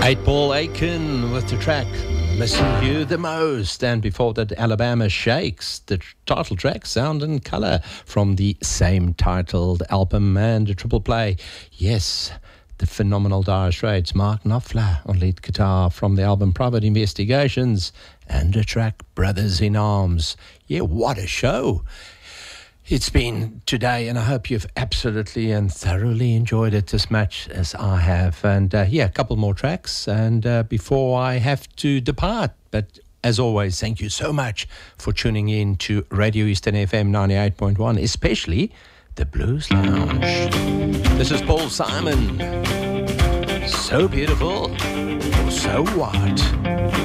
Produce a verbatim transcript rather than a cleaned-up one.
eight Ball Aiken with the track Missing You the Most, and before that Alabama Shakes, the title track Sound and Colour from the same titled album, and a triple play, yes, the phenomenal Dire Straits, Mark Knopfler on lead guitar from the album Private Investigations, and the track Brothers in Arms. Yeah, what a show it's been today, and I hope you've absolutely and thoroughly enjoyed it as much as I have. And uh, yeah, a couple more tracks, and uh, before I have to depart, but as always, thank you so much for tuning in to Radio Eastern F M ninety-eight point one, especially the Blues Lounge. This is Paul Simon. So beautiful, so what?